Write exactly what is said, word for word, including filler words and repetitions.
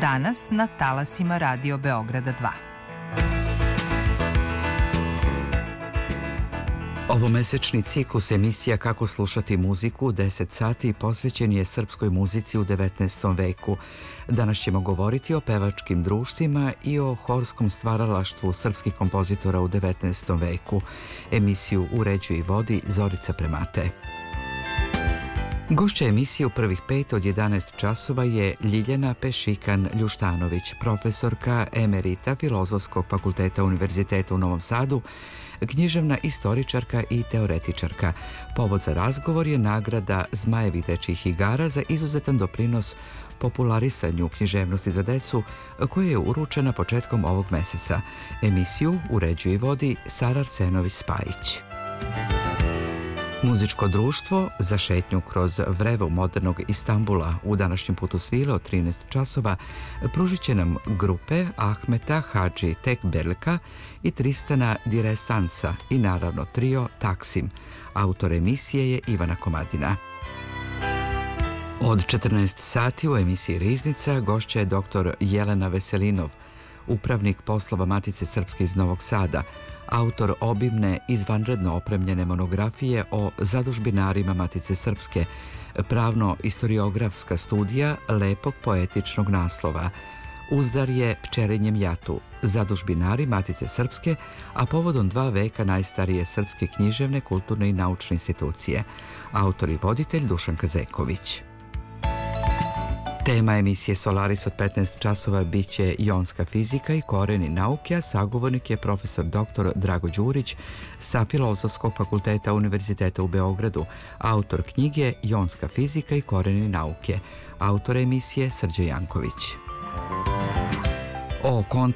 danas na talasima Radio Beograda dva. Ovomesečni ciklus emisija Kako slušati muziku u deset sati posvećen je srpskoj muzici u devetnaestom veku. Danas ćemo govoriti o pevačkim društvima i o horskom stvaralaštvu srpskih kompozitora u devetnaestom veku. Emisiju uređuje i vodi Zorica Premate. Gošća emisije u prvih pet od jedanaest časova je Ljiljana Pešikan-Ljuštanović, profesorka emerita Filozofskog fakulteta Univerziteta u Novom Sadu, književna istoričarka i teoretičarka. Povod za razgovor je nagrada Zmajevih dečjih igara za izuzetan doprinos popularisanju književnosti za decu koja je uručena početkom ovog meseca. Emisiju uređuje i vodi Sara Arsenović-Spajić. Muzičko društvo za šetnju kroz vrevo modernog Istambula u današnjem putu svile od trinaest časova pružit će nam grupe Ahmeta Hadži Tekberlika i Tristana Diresansa i naravno trio Taksim. Autor emisije je Ivana Komadina. Od četrnaest sati u emisiji Riznica gošća je doktor Jelena Veselinov, upravnik poslova Matice Srpske iz Novog Sada, autor obimne izvanredno opremljene monografije o zadužbinarima Matice Srpske, pravno-istoriografska studija lepog poetičnog naslova. Uzdar je pčelinjem jatu, zadužbinari Matice Srpske, a povodom dva veka najstarije srpske književne, kulturne i naučne institucije. Autor i voditelj Dušan Kazeković. Tema emisije Solaris od petnaest časova bit će jonska fizika i koreni nauke, a sagovornik je profesor doktor Drago Đurić sa Filozofskog fakulteta Univerziteta u Beogradu, autor knjige Jonska fizika i koreni nauke, autor emisije Srđe Janković. O